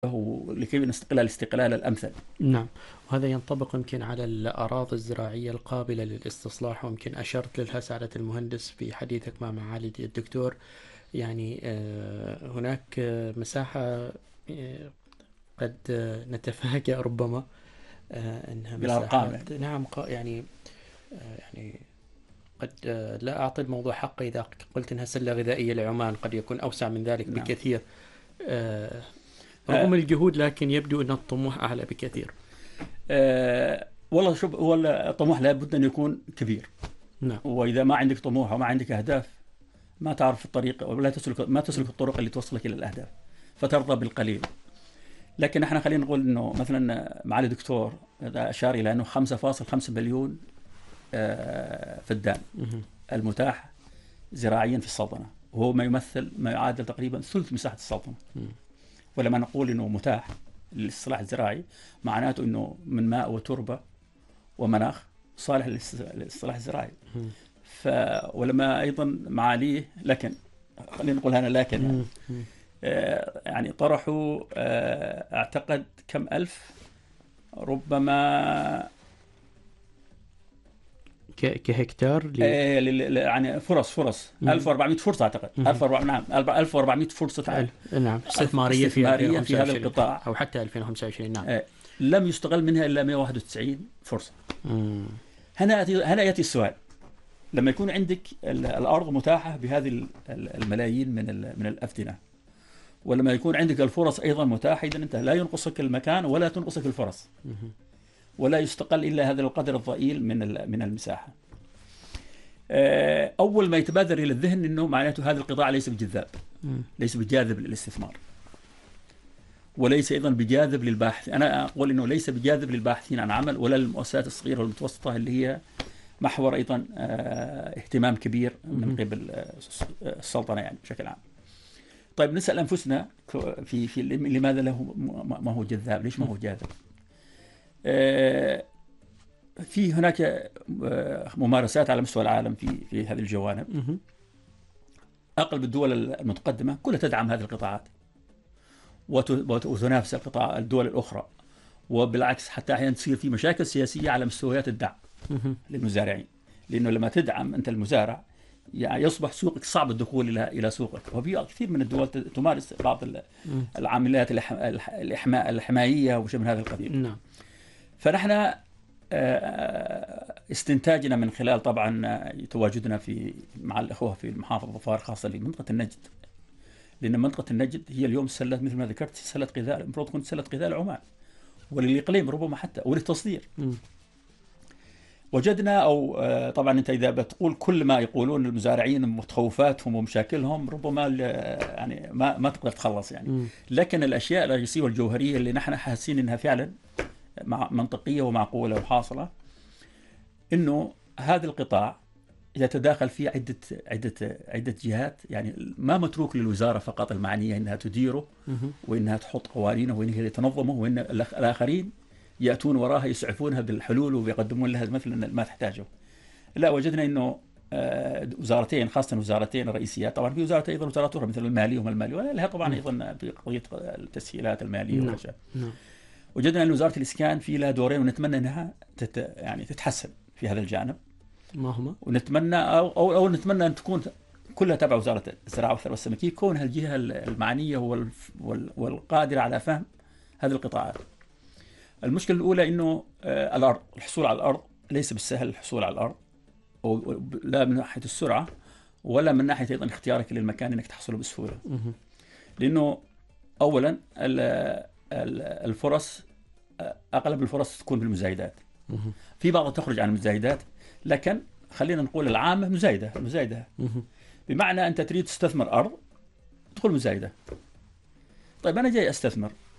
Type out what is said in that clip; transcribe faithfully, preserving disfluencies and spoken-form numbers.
لكي نستقل الاستقلال الأمثل. نعم، وهذا ينطبق يمكن على الأراضي الزراعية القابلة للاستصلاح، ويمكن أشرت لها سعادة المهندس في حديثك مع معالي الدكتور. يعني هناك مساحة قد نتفاجأ ربما أنها مساحات، نعم يعني يعني قد لا أعطي الموضوع حقه إذا قلت أنها سلة غذائية لعمان، قد يكون أوسع من ذلك نعم. بكثير رغم الجهود، لكن يبدو أن الطموح أعلى بكثير. أه والله شوف، هو الطموح لابد أن يكون كبير. نعم. وإذا ما عندك طموح وما عندك أهداف ما تعرف الطريق، ولا تسلك ما تسلك الطرق اللي توصلك إلى الأهداف، فترضى بالقليل. لكن احنا خلينا نقول إنه مثلا معالي الدكتور أشار إلى أنه خمسة فاصلة خمسة مليون أه فدان المتاح زراعيا في السلطنة، وهو ما يمثل ما يعادل تقريبا ثلث مساحة السلطنة. ولما نقول إنه متاح للإصلاح الزراعي معناته إنه من ماء وتربة ومناخ صالح للإصلاح الزراعي. ف ولما أيضا معاليه لكن خلينا نقول هنا لكن يعني, آه يعني طرحوا آه أعتقد كم ألف ربما كهكتار آه يعني فرص فرص ألف وأربعمائة فرصة أعتقد ألف وأربعمائة نعم ألف وأربعمائة فرصة نعم استثمارية في, في هذا القطاع أو حتى ألفين وخمسة وعشرين نعم آه لم يستغل منها إلا مئة وواحد وتسعين فرصة. مم. هنا يأتي هنا يأتي السؤال، لما يكون عندك الأرض متاحة بهذه الملايين من من الأفدنة، ولما يكون عندك الفرص أيضا متاحة، إذا أنت لا ينقصك المكان ولا تنقصك الفرص، ولا يستقل إلا هذا القدر الضئيل من من المساحة. أول ما يتبادر إلى الذهن إنه معناته هذا القطاع ليس بجذاب، ليس بجاذب للاستثمار، وليس أيضا بجاذب للباحث. أنا أقول إنه ليس بجاذب للباحثين عن عمل ولا للمؤسسات الصغيرة والمتوسطة اللي هي محور أيضا اهتمام كبير من قبل السلطنة يعني بشكل عام. طيب نسأل أنفسنا في في لماذا له ما هو جذاب؟ ليش ما هو جاذب؟ في هناك ممارسات على مستوى العالم في في هذه الجوانب. أغلب الدول المتقدمة كلها تدعم هذه القطاعات وتنافس القطاع الدول الأخرى، وبالعكس حتى أحيانا تصير في مشاكل سياسية على مستويات الدعم للمزارعين، لأنه لما تدعم أنت المزارع يعني يصبح سوقك صعب الدخول إلى إلى سوقك. وفي كثير من الدول تمارس بعض العاملات الإحماء الحماية وشيء من هذا القبيل. نعم. فنحن استنتاجنا من خلال طبعا تواجدنا في مع الأخوة في المحافظة ظفار، خاصة في منطقة النجد، لأن منطقة النجد هي اليوم سلة مثل ما ذكرت سلة غذاء، المفروض تكون سلة غذاء عمان وللإقليم ربما حتى وللتصدير. م. وجدنا أو طبعا أنت إذا بتقول كل ما يقولون المزارعين متخوفاتهم ومشاكلهم ربما يعني ما ما تقدر تخلص يعني. م. لكن الأشياء الرئيسية والجوهرية اللي نحن حاسين إنها فعلا منطقية ومعقولة وحاصلة، إنه هذا القطاع يتداخل فيه عدة عدة عدة جهات، يعني ما متروك للوزارة فقط المعنية إنها تديره وإنها تحط قوانينه وإنها تنظمه، وإن الآخرين يأتون وراها يسعفونها بالحلول ويقدمون لها مثلا ما تحتاجه. لا، وجدنا إنه وزارتين خاصة وزارتين رئيسيات، طبعا في وزارة أيضا وزارات أخرى مثل المالية وما المالية ولها طبعا أيضا بقضية التسهيلات المالية والأشياء. وجدنا أن وزارة الإسكان في لها دورين ونتمنى أنها تت يعني تتحسن في هذا الجانب. ما هما؟ ونتمنى أو أو, أو نتمنى أن تكون كلها تبع وزارة الزراعة والثروة السمكية، كونها الجهة المعنية والقادرة على فهم هذه القطاعات. المشكلة الأولى إنه الأرض، الحصول على الأرض ليس بالسهل الحصول على الأرض، لا من ناحية السرعة ولا من ناحية أيضا اختيارك للمكان إنك تحصله بسهولة. لأنه أولا الفرص أغلب الفرص تكون بالمزايدات، في بعض تخرج عن المزايدات، لكن خلينا نقول العامة مزايدة مزايدة بمعنى أنت تريد تستثمر أرض تدخل مزايدة. طيب أنا جاي أستثمر